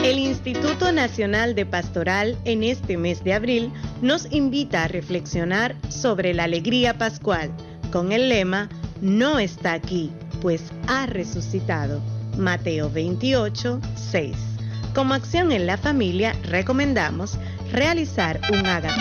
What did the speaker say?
El Instituto Nacional de Pastoral en este mes de abril nos invita a reflexionar sobre la alegría pascual con el lema "No está aquí, pues ha resucitado". Mateo 28, 6. Como acción en la familia recomendamos realizar un agape